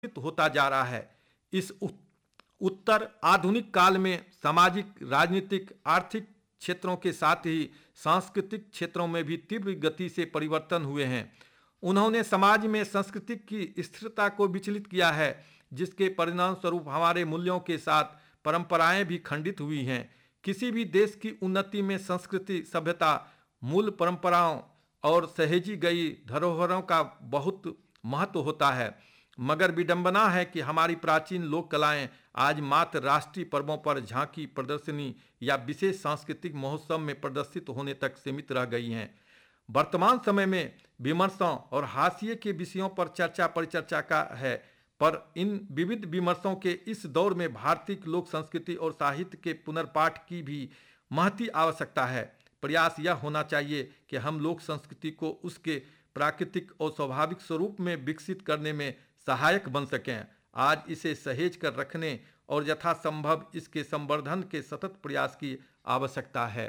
होता जा रहा है। इस उत्तर आधुनिक काल में सामाजिक, राजनीतिक, आर्थिक क्षेत्रों के साथ ही सांस्कृतिक क्षेत्रों में भी तीव्र गति से परिवर्तन हुए हैं। उन्होंने समाज में संस्कृति की स्थिरता को विचलित किया है, जिसके परिणाम स्वरूप हमारे मूल्यों के साथ परंपराएं भी खंडित हुई हैं। किसी भी देश की उन्नति में संस्कृति, सभ्यता, मूल परंपराओं और सहेजी गई धरोहरों का बहुत महत्व होता है। मगर विडंबना है कि हमारी प्राचीन लोक कलाएं आज मात्र राष्ट्रीय पर्वों पर झांकी, प्रदर्शनी या विशेष सांस्कृतिक महोत्सव में प्रदर्शित होने तक सीमित रह गई हैं। वर्तमान समय में विमर्शों और हाशिए के विषयों पर चर्चा परिचर्चा का है, पर इन विविध विमर्शों के इस दौर में भारतीय लोक संस्कृति और साहित्य के पुनर्पाठ की भी महती आवश्यकता है। प्रयास यह होना चाहिए कि हम लोक संस्कृति को उसके प्राकृतिक और स्वाभाविक स्वरूप में विकसित करने में सहायक बन सकें। आज इसे सहेज कर रखने और यथासंभव इसके संवर्धन के सतत प्रयास की आवश्यकता है।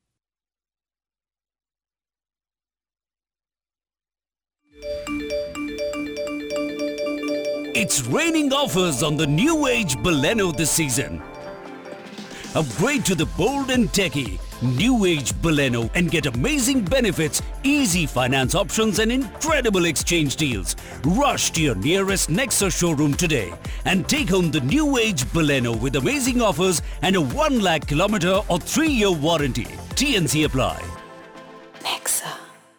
It's raining offers on the new age Baleno this season. Upgrade to the bold and techy new age Baleno and get amazing benefits, easy finance options and incredible exchange deals. Rush to your nearest Nexa showroom today and take home the new age Baleno with amazing offers and a 1 lakh kilometer or 3-year warranty. TNC apply. Nexa.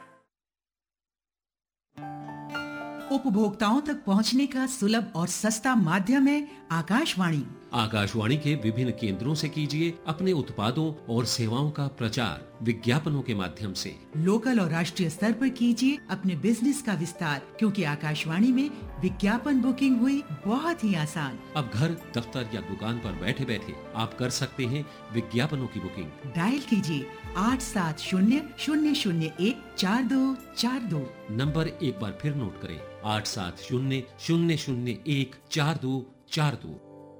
उपभोक्ताओं तक पहुंचने का सुलभ और सस्ता माध्यम है आकाशवाणी। आकाशवाणी के विभिन्न केंद्रों से कीजिए अपने उत्पादों और सेवाओं का प्रचार विज्ञापनों के माध्यम से। लोकल और राष्ट्रीय स्तर पर कीजिए अपने बिजनेस का विस्तार, क्योंकि आकाशवाणी में विज्ञापन बुकिंग हुई बहुत ही आसान। अब घर, दफ्तर या दुकान पर बैठे बैठे आप कर सकते हैं विज्ञापनों की बुकिंग। डायल कीजिए 8700014242। नंबर एक बार फिर नोट करें, 8700014242।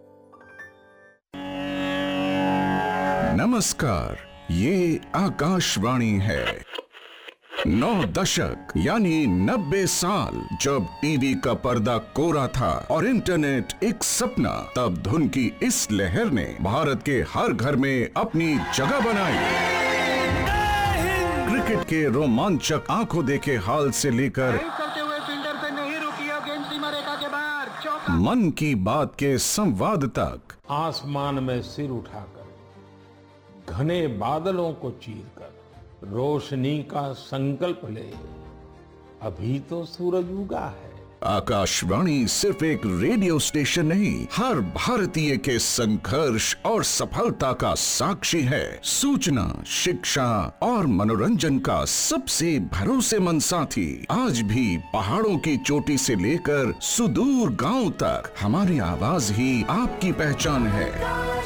नमस्कार, ये आकाशवाणी है। 9 दशक यानी 90 साल जब टीवी का पर्दा कोरा था और इंटरनेट एक सपना, तब धुन की इस लहर ने भारत के हर घर में अपनी जगह बनाई। क्रिकेट के रोमांचक आंखों देखे हाल से लेकर मन की बात के संवाद तक, आसमान में सिर उठाकर घने बादलों को चीरकर रोशनी का संकल्प ले, अभी तो सूरज उगा है। आकाशवाणी सिर्फ एक रेडियो स्टेशन नहीं, हर भारतीय के संघर्ष और सफलता का साक्षी है। सूचना, शिक्षा और मनोरंजन का सबसे भरोसेमंद साथी। आज भी पहाड़ों की चोटी से लेकर सुदूर गांव तक हमारी आवाज ही आपकी पहचान है।